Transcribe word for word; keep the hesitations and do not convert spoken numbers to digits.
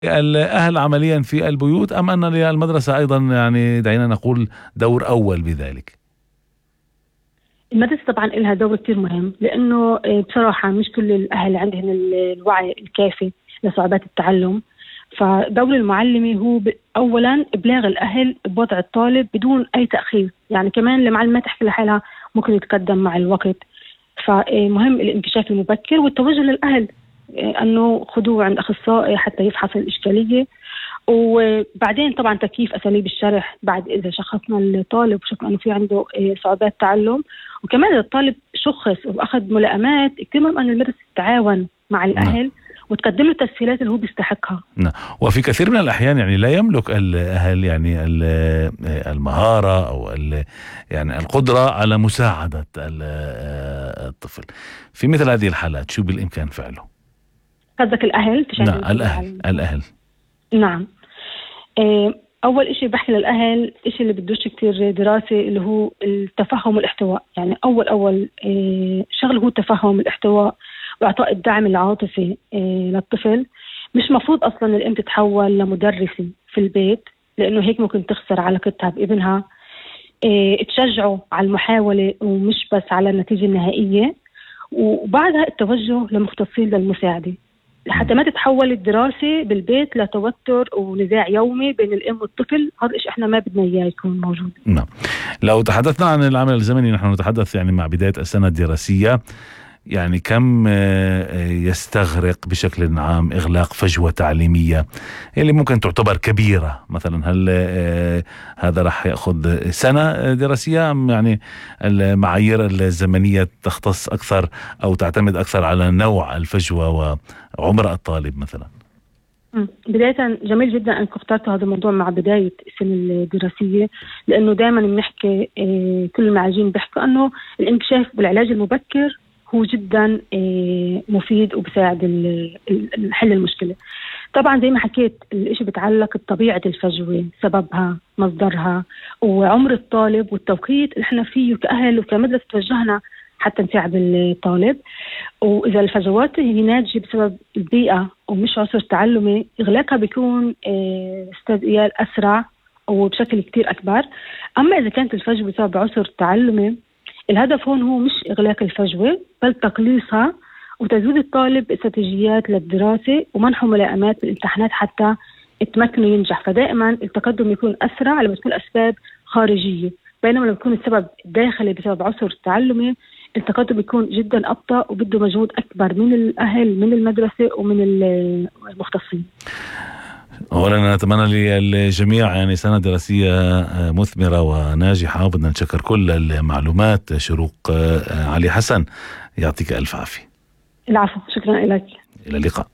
الأهل عمليا في البيوت، أم أن للمدرسة أيضا يعني دعينا نقول دور أول بذلك؟ المدرسة طبعا لها دور كتير مهم، لأنه بصراحة مش كل الأهل عندهم الوعي الكافي لصعوبات التعلم. فدور المعلمة هو أولا إبلاغ الأهل بوضع الطالب بدون أي تأخير، يعني كمان المعلم ما تحكي لحالها، ممكن يتقدم مع الوقت. فمهم الانكشاف المبكر والتوجه للأهل أنه خذوه عند أخصائي حتى يفحص الإشكالية، وبعدين طبعا تكييف أساليب الشرح بعد إذا شخصنا الطالب وشفنا أنه في عنده صعوبات تعلم. وكمان إذا الطالب شخص وأخذ ملائمات، كثير مهم أن المدرسة تتعاون مع الأهل م. وتقدم له التسهيلات اللي هو بيستحقها. نعم. وفي كثير من الأحيان يعني لا يملك الأهل يعني المهارة أو يعني القدرة على مساعدة الطفل. في مثل هذه الحالات شو بالإمكان فعله؟ قصدك الأهل؟ نعم الأهل الأهل نعم. أول إشي بحكي للأهل، إشي اللي بدوش كتير دراسة، اللي هو التفهم والاحتواء. يعني أول أول شغل هو تفهم الاحتواء وإعطاء الدعم العاطفي للطفل. مش مفروض أصلا الأم تتحول لمدرسة في البيت، لأنه هيك ممكن تخسر علاقتها بابنها. تشجعه على المحاولة ومش بس على النتيجة النهائية، وبعدها التوجه لمختصين للمساعدة لحتى ما تتحول الدراسة بالبيت لتوتر ونزاع يومي بين الأم والطفل. هذا الشيء احنا ما بدنا إياه يكون موجود. نعم. لو تحدثنا عن العمل الزمني، نحن نتحدث يعني مع بداية السنة الدراسية، يعني كم يستغرق بشكل عام إغلاق فجوة تعليمية اللي ممكن تعتبر كبيرة؟ مثلا هل هذا رح يأخذ سنة دراسية، أم يعني المعايير الزمنية تختص أكثر أو تعتمد أكثر على نوع الفجوة وعمر الطالب مثلا؟ بداية جميل جدا أنك اخترت هذا الموضوع مع بداية السنة الدراسية، لأنه دائما بنحكي كل المعالجين بيحكوا أنه الانكشاف بالعلاج المبكر هو جدا مفيد وبساعد حل المشكلة. طبعا زي ما حكيت الاشي بتعلق بطبيعة الفجوة، سببها، مصدرها، وعمر الطالب والتوقيت اللي احنا فيه كأهل وكمدرسة توجهنا حتى نساعد الطالب. وإذا الفجوات هي ناتجة بسبب البيئة ومش عسر تعلمي، إغلاقها بيكون استاذ إيال أسرع وبشكل كتير أكبر. أما إذا كانت الفجوة بسبب عسر تعلمي، الهدف هون هو مش إغلاق الفجوة بل تقليصها وتزويد الطالب باستراتيجيات للدراسة ومنحه ملائمات بالامتحانات حتى يتمكنوا ينجح. فدائما التقدم يكون أسرع لما تكون أسباب خارجية، بينما لما يكون السبب داخلي بسبب عسر تعلمي التقدم يكون جدا أبطأ وبده مجهود أكبر من الأهل، من المدرسة، ومن المختصين. أولا نتمنى للجميع يعني سنة دراسية مثمرة وناجحة، وبدنا نشكر كل المعلومات. شروق علي حسن، يعطيك ألف عافية. العفو، شكرا لك. إلى اللقاء.